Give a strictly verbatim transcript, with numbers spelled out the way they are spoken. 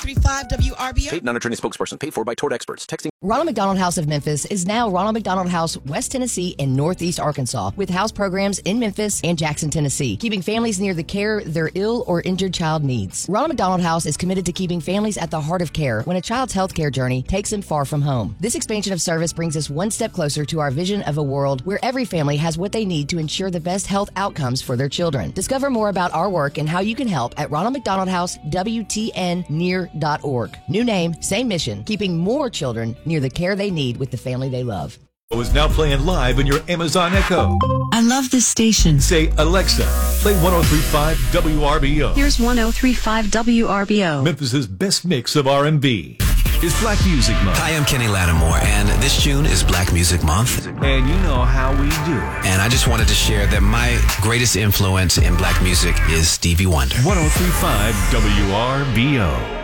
three five W R B O. Paid non-attorney spokesperson. Paid for by tort experts. Texting. Ronald McDonald House of Memphis is now Ronald McDonald House, West Tennessee and Northeast Arkansas, with house programs in Memphis and Jackson, Tennessee, keeping families near the care their ill or injured child needs. Ronald McDonald House is committed to keeping families at the heart of care when a child's health care journey takes them far from home. This expansion of service brings us one step closer to our vision of a world where every family has what they need to ensure the best health outcomes for their children. Discover more about our work and how you can help at Ronald McDonald House W T N near dot org. New name, same mission, keeping more children near the care they need with the family they love. Is now playing live in your Amazon Echo. I love this station. Say, Alexa, play one oh three point five W R B O. Here's one oh three point five W R B O. Memphis's best mix of R and B. It's Black Music Month. Hi, I'm Kenny Lattimore, and this June is Black Music Month. And you know how we do it. And I just wanted to share that my greatest influence in black music is Stevie Wonder. one oh three point five W R B O.